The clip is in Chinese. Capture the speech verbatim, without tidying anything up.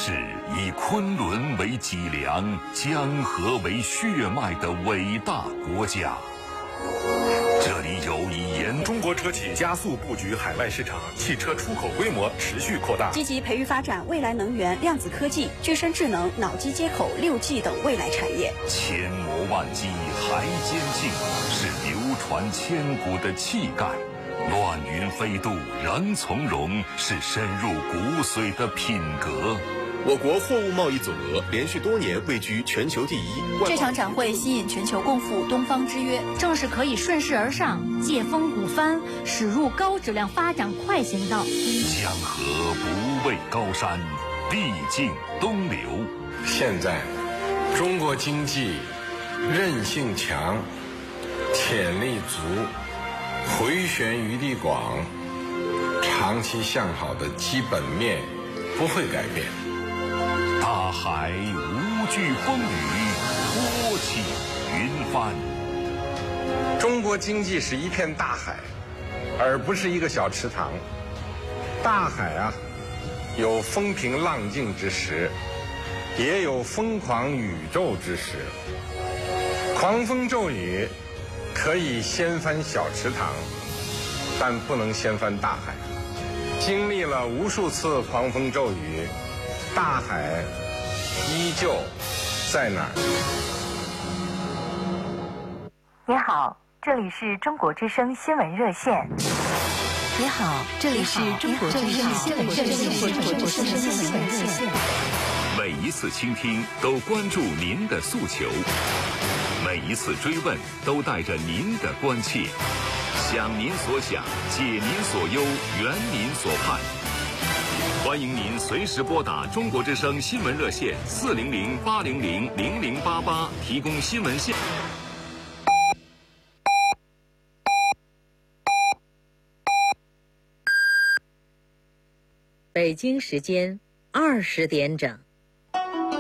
是以昆仑为脊梁、江河为血脉的伟大国家。这里有以研中国车企加速布局海外市场，汽车出口规模持续扩大， 积极培育发展未来能源、量子科技、具身智能、脑机接口、六 G 等未来产业。 千磨万击还坚劲，是流传千古的气概；乱云飞渡仍从容，是深入骨髓的品格。 我国货物贸易总额连续多年位居全球第一。 这场展会吸引全球共赴东方之约， 正是可以顺势而上，借风鼓帆，驶入高质量发展快行道。 江河不畏高山，必经东流。 现在，中国经济韧性强，潜力足，回旋余地广，长期向好的基本面不会改变。 大海无惧风雨，托起云帆。 中国经济是一片大海，而不是一个小池塘。大海啊，有风平浪静之时，也有疯狂宇宙之时。狂风骤雨可以掀翻小池塘，但不能掀翻大海。经历了无数次狂风骤雨，大海依旧在哪儿？ 你好，这里是中国之声新闻热线。 你好，这里是中国之声新闻热线。 每一次倾听都关注您的诉求，每一次追问都带着您的关切。想您所想，解您所忧，圆您所盼。欢迎您随时拨打中国之声新闻热线四零零八零零零零八八，提供新闻线。 北京时间二十点整。